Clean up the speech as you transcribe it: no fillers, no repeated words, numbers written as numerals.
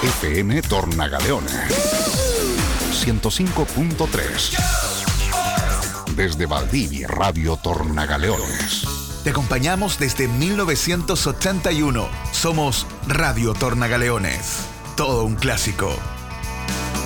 FM Tornagaleones 105.3. Desde Valdivia, Radio Tornagaleones. Te acompañamos desde 1981. Somos Radio Tornagaleones. Todo un clásico.